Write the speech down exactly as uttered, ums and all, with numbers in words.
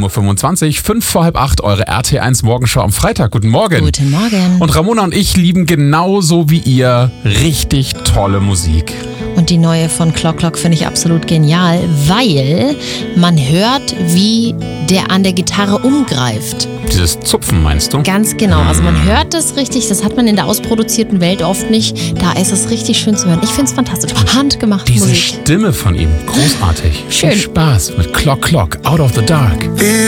Uhr fünfundzwanzig, fünf vor halb acht, eure R T eins Morgenshow am Freitag. Guten Morgen. Guten Morgen. Und Ramona und ich lieben genauso wie ihr richtig tolle Musik. Und die neue von Clock Clock finde ich absolut genial, weil man hört, wie der an der Gitarre umgreift. Dieses Zupfen meinst du? Ganz genau. Also man hört das richtig, das hat man in der ausproduzierten Welt oft nicht. Da ist es richtig schön zu hören. Ich finde es fantastisch. Handgemachte Diese Musik. Stimme von ihm, großartig. Schön. Viel Spaß mit Clock Clock, Out of the Dark.